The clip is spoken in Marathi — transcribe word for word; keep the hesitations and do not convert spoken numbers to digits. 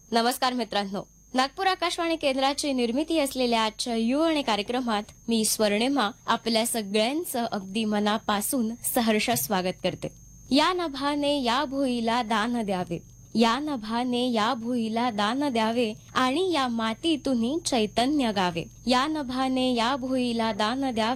नमस्कार मित्रांनो, नागपूर आकाशवाणी केंद्राची निर्मिती असलेल्या आजच्या युववाणी कार्यक्रमात मी स्वर्णिमा आपल्या सगळ्यांचं अगदी मनापासून सहर्ष स्वागत करते. या नभाने या भुईला दान द्यावे, या नभाने या भुईला दान द्यावे आणि या मातीतून चैतन्य गावे. या नभाने या भुईला दान द्यावे